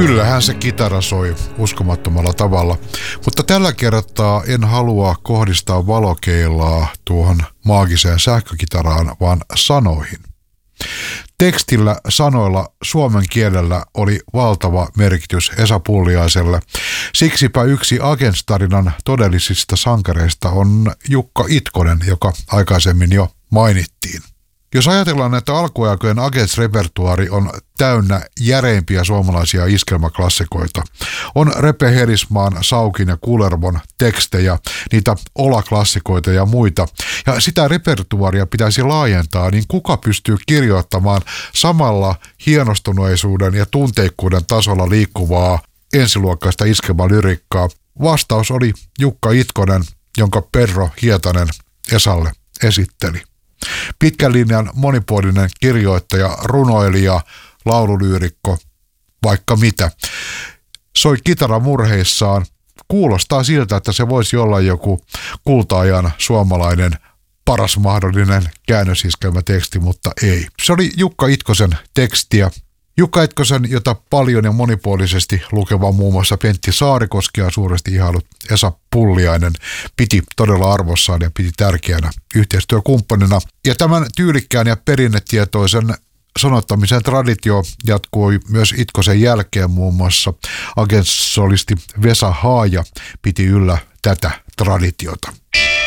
Kyllähän se kitara soi uskomattomalla tavalla, mutta tällä kertaa en halua kohdistaa valokeilaa tuohon maagiseen sähkökitaraan, vaan sanoihin. Tekstillä, sanoilla, suomen kielellä oli valtava merkitys Esa Pulliaiselle. Siksipä yksi Agents-tarinan todellisista sankareista on Jukka Itkonen, joka aikaisemmin jo mainittiin. Jos ajatellaan, että alkuaikojen Agents-repertuaari on täynnä järeimpiä suomalaisia iskelmäklassikoita, on Repe Herismaan, Saukin ja Kullervon tekstejä, niitä olaklassikoita ja muita, ja sitä repertuaaria pitäisi laajentaa, niin kuka pystyy kirjoittamaan samalla hienostuneisuuden ja tunteikkuuden tasolla liikkuvaa ensiluokkaista iskelmälyrikkaa? Vastaus oli Jukka Itkonen, jonka Perro Hietanen Esalle esitteli. Pitkän linjan monipuolinen kirjoittaja, runoilija, laululyyrikko, vaikka mitä. Soi kitaramurheissaan. Kuulostaa siltä, että se voisi olla joku kulta-ajan suomalainen paras mahdollinen käännösiskelmäteksti, mutta ei. Se oli Jukka Itkosen tekstiä. Jukka Itkosen, jota paljon ja monipuolisesti lukeva muun muassa Pentti Saarikoski ja suuresti ihailut Esa Pulliainen piti todella arvossaan ja piti tärkeänä yhteistyökumppanina. Ja tämän tyylikkään ja perinnetietoisen sanottamisen traditio jatkui myös Itkosen jälkeen, muun muassa Agents-solisti Vesa Haaja piti yllä tätä traditiota.